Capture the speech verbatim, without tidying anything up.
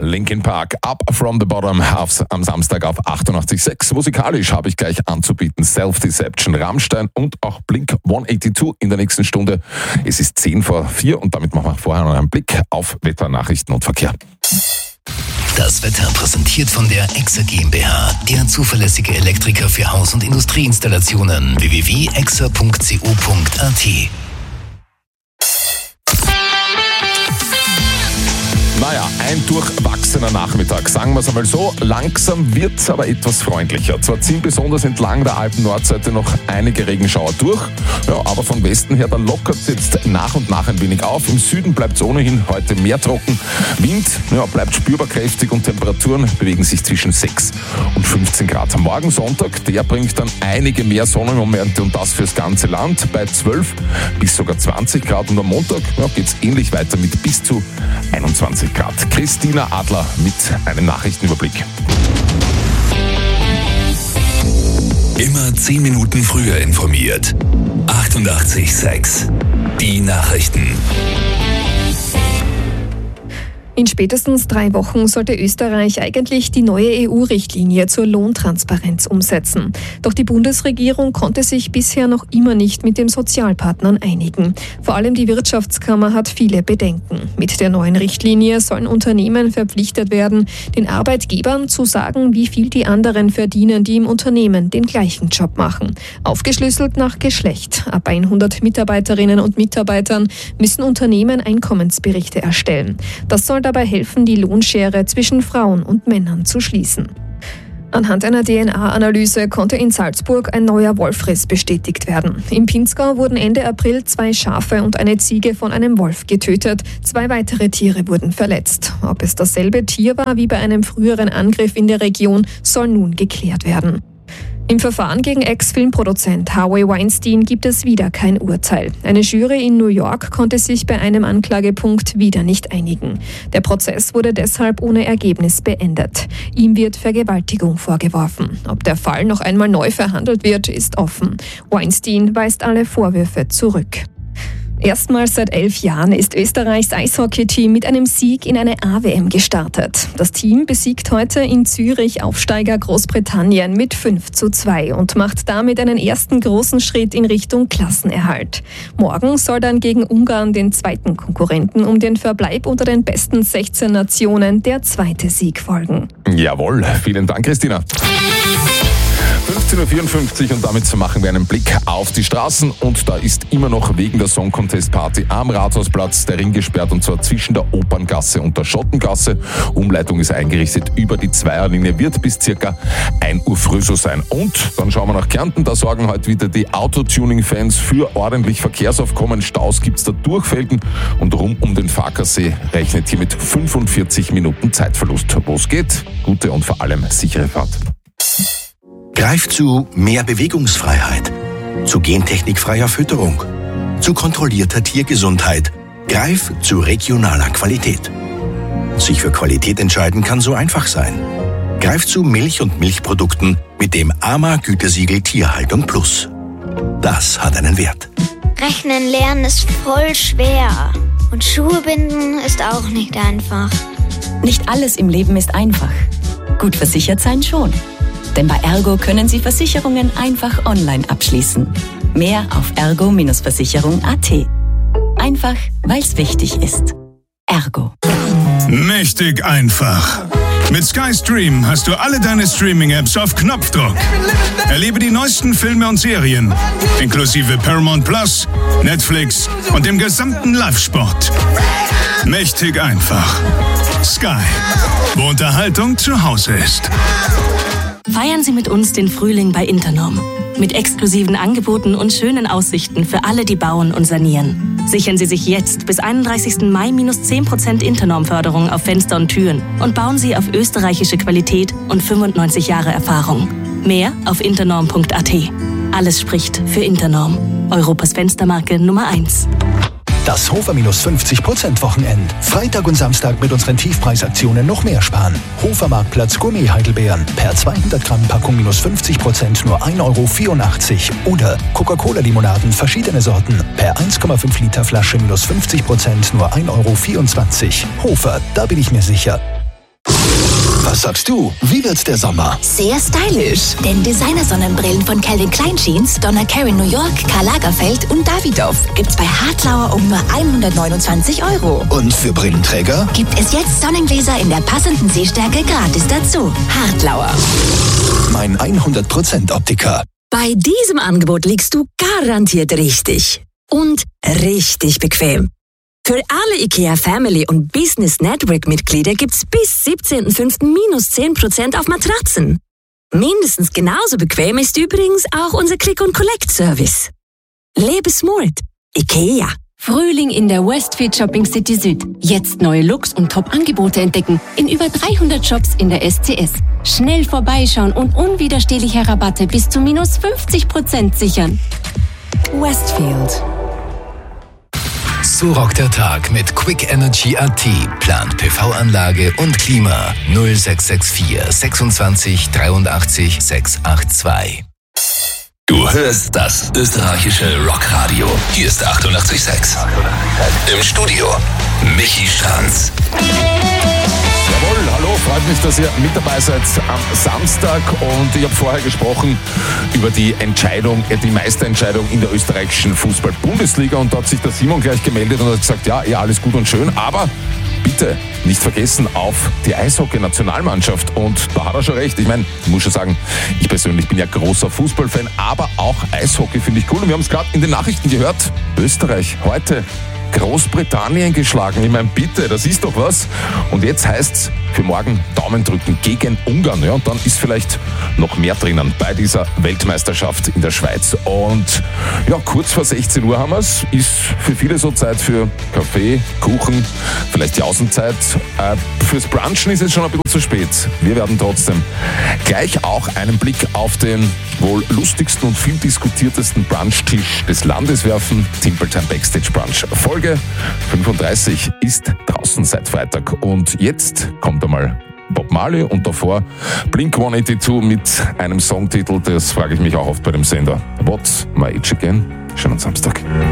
Linkin Park, Up From The Bottom aufs, am Samstag auf achtundachtzig Komma sechs. Musikalisch habe ich gleich anzubieten Self-Deception, Rammstein und auch Blink hundertzweiundachtzig in der nächsten Stunde. Es ist zehn vor vier und damit machen wir vorher noch einen Blick auf Wetter, Nachrichten und Verkehr. Das Wetter präsentiert von der Exa GmbH, der zuverlässige Elektriker für Haus- und Industrieinstallationen. w w w punkt exa punkt co punkt a t. Naja, ein durchwachsener Nachmittag, sagen wir es einmal so. Langsam wird es aber etwas freundlicher. Zwar ziehen besonders entlang der Alpen-Nordseite noch einige Regenschauer durch, ja, aber von Westen her, da lockert es jetzt nach und nach ein wenig auf. Im Süden bleibt es ohnehin heute mehr trocken. Wind ja, bleibt spürbar kräftig und Temperaturen bewegen sich zwischen sechs und fünfzehn Grad. Am Morgen Sonntag, der bringt dann einige mehr Sonnenmomente und das fürs ganze Land bei zwölf bis sogar zwanzig Grad. Und am Montag ja, geht es ähnlich weiter mit bis zu einundzwanzig Grad. Christina Adler mit einem Nachrichtenüberblick. Immer zehn Minuten früher informiert. achtundachtzig Komma sechs. Die Nachrichten. In spätestens drei Wochen sollte Österreich eigentlich die neue E U-Richtlinie zur Lohntransparenz umsetzen. Doch die Bundesregierung konnte sich bisher noch immer nicht mit den Sozialpartnern einigen. Vor allem die Wirtschaftskammer hat viele Bedenken. Mit der neuen Richtlinie sollen Unternehmen verpflichtet werden, den Arbeitgebern zu sagen, wie viel die anderen verdienen, die im Unternehmen den gleichen Job machen. Aufgeschlüsselt nach Geschlecht. Ab hundert Mitarbeiterinnen und Mitarbeitern müssen Unternehmen Einkommensberichte erstellen. Das soll dabei helfen, die Lohnschere zwischen Frauen und Männern zu schließen. Anhand einer D N A-Analyse konnte in Salzburg ein neuer Wolfriss bestätigt werden. Im Pinzgau wurden Ende April zwei Schafe und eine Ziege von einem Wolf getötet. Zwei weitere Tiere wurden verletzt. Ob es dasselbe Tier war wie bei einem früheren Angriff in der Region, soll nun geklärt werden. Im Verfahren gegen Ex-Filmproduzent Harvey Weinstein gibt es wieder kein Urteil. Eine Jury in New York konnte sich bei einem Anklagepunkt wieder nicht einigen. Der Prozess wurde deshalb ohne Ergebnis beendet. Ihm wird Vergewaltigung vorgeworfen. Ob der Fall noch einmal neu verhandelt wird, ist offen. Weinstein weist alle Vorwürfe zurück. Erstmals seit elf Jahren ist Österreichs Eishockey-Team mit einem Sieg in eine A W M gestartet. Das Team besiegt heute in Zürich Aufsteiger Großbritannien mit fünf zu zwei und macht damit einen ersten großen Schritt in Richtung Klassenerhalt. Morgen soll dann gegen Ungarn, den zweiten Konkurrenten, um den Verbleib unter den besten sechzehn Nationen der zweite Sieg folgen. Jawohl, vielen Dank, Christina. fünfzehn Uhr vierundfünfzig und damit machen wir einen Blick auf die Straßen und da ist immer noch wegen der Song Contest Party am Rathausplatz der Ring gesperrt und zwar zwischen der Operngasse und der Schottengasse. Umleitung ist eingerichtet über die Zweierlinie, wird bis circa ein Uhr früh so sein. Und dann schauen wir nach Kärnten, da sorgen heute wieder die Autotuning-Fans für ordentlich Verkehrsaufkommen. Staus gibt's da Durchfelden und rund um den Farkasee rechnet hier mit fünfundvierzig Minuten Zeitverlust. Wo es geht, gute und vor allem sichere Fahrt. Greif zu mehr Bewegungsfreiheit, zu gentechnikfreier Fütterung, zu kontrollierter Tiergesundheit. Greif zu regionaler Qualität. Sich für Qualität entscheiden kann so einfach sein. Greif zu Milch und Milchprodukten mit dem A M A-Gütesiegel Tierhaltung Plus. Das hat einen Wert. Rechnen lernen ist voll schwer. Und Schuhe binden ist auch nicht einfach. Nicht alles im Leben ist einfach. Gut versichert sein schon. Denn bei Ergo können Sie Versicherungen einfach online abschließen. Mehr auf ergo Bindestrich versicherung Punkt a t. Einfach, weil es wichtig ist. Ergo. Mächtig einfach. Mit Sky Stream hast du alle deine Streaming-Apps auf Knopfdruck. Erlebe die neuesten Filme und Serien, inklusive Paramount Plus, Netflix und dem gesamten Live-Sport. Mächtig einfach. Sky, wo Unterhaltung zu Hause ist. Feiern Sie mit uns den Frühling bei Internorm. Mit exklusiven Angeboten und schönen Aussichten für alle, die bauen und sanieren. Sichern Sie sich jetzt bis einunddreißigsten Mai minus zehn Prozent Internorm-Förderung auf Fenster und Türen und bauen Sie auf österreichische Qualität und fünfundneunzig Jahre Erfahrung. Mehr auf internorm punkt a t. Alles spricht für Internorm. Europas Fenstermarke Nummer eins. Das Hofer minus fünfzig Prozent Wochenend. Freitag und Samstag mit unseren Tiefpreisaktionen noch mehr sparen. Hofer Marktplatz Gourmet Heidelbeeren. Per zweihundert Gramm Packung minus fünfzig Prozent nur ein Euro vierundachtzig. Oder Coca-Cola-Limonaden verschiedene Sorten. Per eins Komma fünf Liter Flasche minus fünfzig Prozent nur ein Euro vierundzwanzig. Hofer, da bin ich mir sicher. Was sagst du? Wie wird der Sommer? Sehr stylisch, denn Designer-Sonnenbrillen von Calvin Klein Jeans, Donna Karan New York, Karl Lagerfeld und Davidoff gibt's bei Hartlauer um nur hundertneunundzwanzig Euro. Und für Brillenträger? Gibt es jetzt Sonnengläser in der passenden Sehstärke gratis dazu. Hartlauer. Mein hundert Prozent Optiker. Bei diesem Angebot liegst du garantiert richtig. Und richtig bequem. Für alle IKEA Family und Business Network Mitglieder gibt's bis siebzehnten fünften minus zehn Prozent auf Matratzen. Mindestens genauso bequem ist übrigens auch unser Click-and-Collect-Service. Lebe smart. IKEA. Frühling in der Westfield Shopping City Süd. Jetzt neue Looks und Top-Angebote entdecken in über dreihundert Shops in der S C S. Schnell vorbeischauen und unwiderstehliche Rabatte bis zu minus fünfzig Prozent sichern. Westfield. So rockt der Tag mit Quick Energy A T. Plant P V-Anlage und Klima. null sechs sechs vier sechsundzwanzig dreiundachtzig sechshundertzweiundachtzig. Du hörst das österreichische Rockradio. Hier ist achtundachtzig Komma sechs. Im Studio Michi Stranz. Jawohl, hallo, freut mich, dass ihr mit dabei seid am Samstag und ich habe vorher gesprochen über die Entscheidung, die Meisterentscheidung in der österreichischen Fußball-Bundesliga und da hat sich der Simon gleich gemeldet und hat gesagt, ja, ja, alles gut und schön, aber bitte nicht vergessen auf die Eishockey-Nationalmannschaft und da hat er schon recht. Ich meine, ich muss schon sagen, ich persönlich bin ja großer Fußballfan, aber auch Eishockey finde ich cool und wir haben es gerade in den Nachrichten gehört, Österreich heute Großbritannien geschlagen. Ich meine, bitte, das ist doch was. Und jetzt heißt's für morgen Daumen drücken gegen Ungarn. Ja, und dann ist vielleicht noch mehr drinnen bei dieser Weltmeisterschaft in der Schweiz. Und ja, kurz vor sechzehn Uhr haben wir's. Ist für viele so Zeit für Kaffee, Kuchen, vielleicht die Außenzeit. Äh, fürs Brunchen ist es schon ein bisschen zu spät. Wir werden trotzdem gleich auch einen Blick auf den wohl lustigsten und viel diskutiertesten Brunchtisch des Landes werfen. Timpeltime Backstage Brunch. Folge fünfunddreißig ist draußen seit Freitag. Und jetzt kommt einmal Bob Marley und davor Blink hundertzweiundachtzig mit einem Songtitel, das frage ich mich auch oft bei dem Sender. What's My Age Again? Schönen Samstag.